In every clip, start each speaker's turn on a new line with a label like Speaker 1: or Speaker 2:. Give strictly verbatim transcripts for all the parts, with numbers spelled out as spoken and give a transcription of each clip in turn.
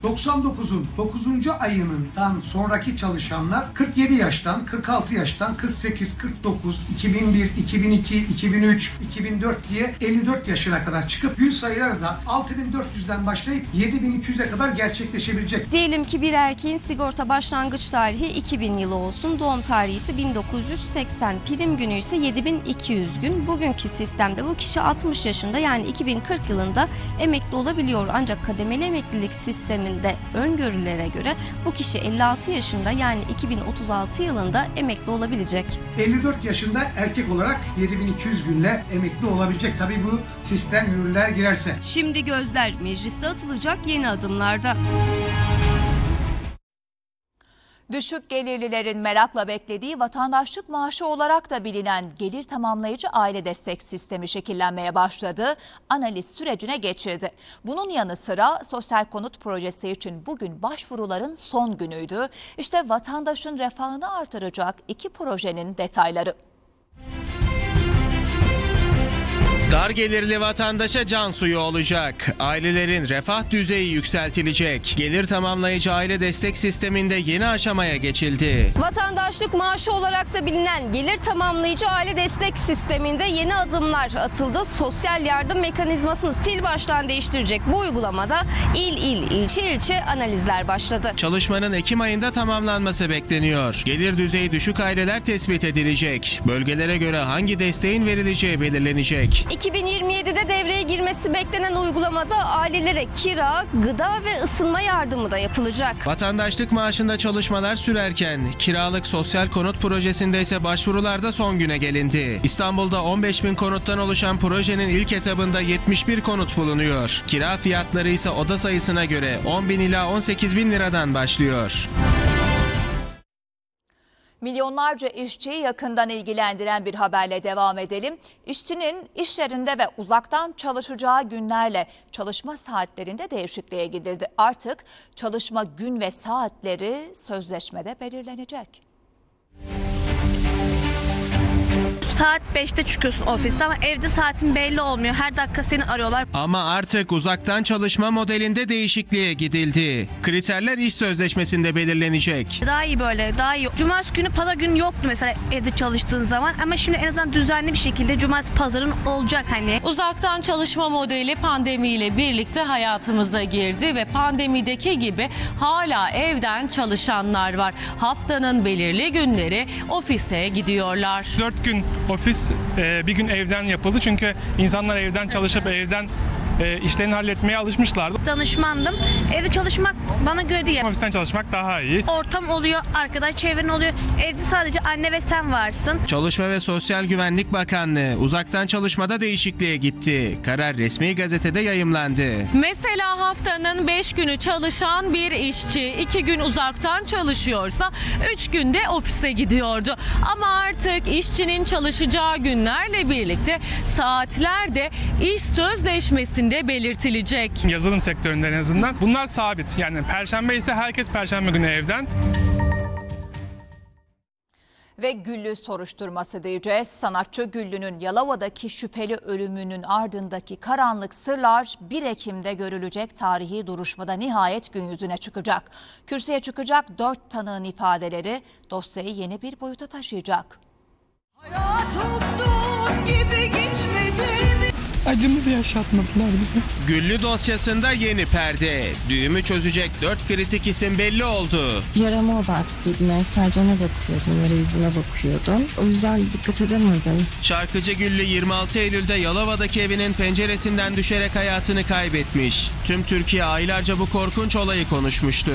Speaker 1: doksan dokuzun dokuzuncu ayından sonraki çalışanlar kırk yedi yaştan, kırk altı yaştan, kırk sekiz, kırk dokuz, iki bin bir, iki bin iki, iki bin üç, iki bin dört diye elli dört yaşına kadar çıkıp gün sayıları da altı bin dört yüzden başlayıp yedi bin iki yüze kadar gerçekleşebilecek.
Speaker 2: Diyelim ki bir erkeğin sigorta başlangıç tarihi iki bin yılı olsun, doğum tarihi ise bin dokuz yüz seksen, prim günü ise yedi bin iki yüz gün. Bugünkü sistemde bu kişi altmış yaşında, yani iki bin kırk yılında emekli olabiliyor. Ancak kademeli emeklilik sisteminde öngörülere göre bu kişi elli altı yaşında, yani iki bin otuz altı yılında emekli olabilecek.
Speaker 1: elli dört yaşında erkek olarak yedi bin iki yüz günle emekli olabilecek. Tabii bu sistem yürürlüğe girerse.
Speaker 2: Şimdi gözler mecliste atılacak yeni adımlarda.
Speaker 3: Düşük gelirlilerin merakla beklediği vatandaşlık maaşı olarak da bilinen gelir tamamlayıcı aile destek sistemi şekillenmeye başladı. Analiz sürecine geçildi. Bunun yanı sıra sosyal konut projesi için bugün başvuruların son günüydü. İşte vatandaşın refahını artıracak iki projenin detayları.
Speaker 4: Dar gelirli vatandaşa can suyu olacak. Ailelerin refah düzeyi yükseltilecek. Gelir tamamlayıcı aile destek sisteminde yeni aşamaya geçildi.
Speaker 2: Vatandaşlık maaşı olarak da bilinen gelir tamamlayıcı aile destek sisteminde yeni adımlar atıldı. Sosyal yardım mekanizmasını sil baştan değiştirecek bu uygulamada il il, ilçe ilçe analizler başladı.
Speaker 4: Çalışmanın Ekim ayında tamamlanması bekleniyor. Gelir düzeyi düşük aileler tespit edilecek. Bölgelere göre hangi desteğin verileceği belirlenecek.
Speaker 2: iki bin yirmi yedide devreye girmesi beklenen uygulamada ailelere kira, gıda ve ısınma yardımı da yapılacak.
Speaker 4: Vatandaşlık maaşında çalışmalar sürerken kiralık sosyal konut projesinde ise başvurularda son güne gelindi. İstanbul'da on beş bin konuttan oluşan projenin ilk etabında yetmiş bir konut bulunuyor. Kira fiyatları ise oda sayısına göre on bin ila on sekiz bin liradan başlıyor.
Speaker 3: Milyonlarca işçiyi yakından ilgilendiren bir haberle devam edelim. İşçinin iş yerinde ve uzaktan çalışacağı günlerle çalışma saatlerinde değişikliğe gidildi. Artık çalışma gün ve saatleri sözleşmede belirlenecek.
Speaker 5: Saat beşte çıkıyorsun ofiste ama evde saatin belli olmuyor. Her dakika seni arıyorlar.
Speaker 4: Ama artık uzaktan çalışma modelinde değişikliğe gidildi. Kriterler iş sözleşmesinde belirlenecek.
Speaker 5: Daha iyi böyle, daha iyi. Cumartesi günü, pazar günü yoktu mesela evde çalıştığın zaman. Ama şimdi en azından düzenli bir şekilde cumartesi pazarın olacak hani.
Speaker 6: Uzaktan çalışma modeli pandemiyle birlikte hayatımıza girdi ve pandemideki gibi hala evden çalışanlar var. Haftanın belirli günleri ofise gidiyorlar.
Speaker 7: Dört gün ofis, bir gün evden yapıldı çünkü insanlar evden çalışıp evden işlerini halletmeye alışmışlardı.
Speaker 5: Danışmandım. Evde çalışmak bana göre değil.
Speaker 7: Ofisten çalışmak daha iyi.
Speaker 5: Ortam oluyor, arkadaş çevren oluyor. Evde sadece anne ve sen varsın.
Speaker 4: Çalışma ve Sosyal Güvenlik Bakanlığı uzaktan çalışmada değişikliğe gitti. Karar resmi gazetede yayımlandı.
Speaker 6: Mesela haftanın beş günü çalışan bir işçi iki gün uzaktan çalışıyorsa üç günde ofise gidiyordu. Ama artık işçinin çalışacağı günlerle birlikte saatler de iş sözleşmesinde belirtilecek.
Speaker 7: Yazılım sektöründe en azından bunlar sabit. Yani perşembe ise herkes perşembe günü evden.
Speaker 3: Ve Güllü soruşturması diyeceğiz. Sanatçı Güllü'nün Yalova'daki şüpheli ölümünün ardındaki karanlık sırlar bir Ekim'de görülecek tarihi duruşmada nihayet gün yüzüne çıkacak. Kürsüye çıkacak dört tanığın ifadeleri dosyayı yeni bir boyuta taşıyacak.
Speaker 8: Hayatım dur gibi geçmedi.
Speaker 9: Acımızı yaşatmadılar bize.
Speaker 4: Güllü dosyasında yeni perde. Düğümü çözecek dört kritik isim belli oldu.
Speaker 9: Yarama odaklıydım. Yani Sercan'a bakıyordum, yara izine bakıyordum. O yüzden dikkat edemedim.
Speaker 4: Şarkıcı Güllü yirmi altı Eylül'de Yalova'daki evinin penceresinden düşerek hayatını kaybetmiş. Tüm Türkiye aylarca bu korkunç olayı konuşmuştu.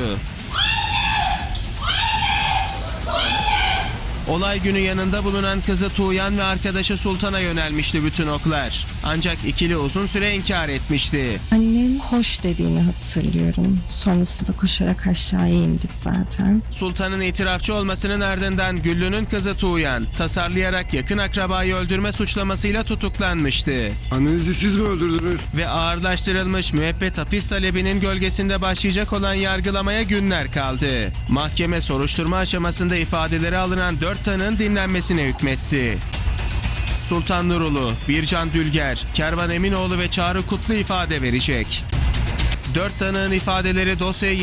Speaker 4: Olay günü yanında bulunan kızı Tuğyan ve arkadaşı Sultan'a yönelmişti bütün oklar. Ancak ikili uzun süre inkar etmişti.
Speaker 9: Annem hoş dediğini hatırlıyorum. Sonrasında koşarak aşağıya indik zaten.
Speaker 4: Sultan'ın itirafçı olmasının ardından Güllü'nün kızı Tuğyan tasarlayarak yakın akrabayı öldürme suçlamasıyla tutuklanmıştı.
Speaker 10: Annenizi siz mi öldürdünüz?
Speaker 4: Ve ağırlaştırılmış müebbet hapis talebinin gölgesinde başlayacak olan yargılamaya günler kaldı. Mahkeme soruşturma aşamasında ifadeleri alınan dört tanığın dinlenmesine hükmetti. Sultan Nurulu, Bircan Dülger, Kervan Eminoğlu ve Çağrı Kutlu ifade verecek. Dört tanığın ifadeleri dosyayı